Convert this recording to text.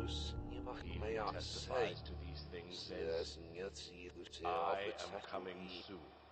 He who testifies to these things says, I am coming soon.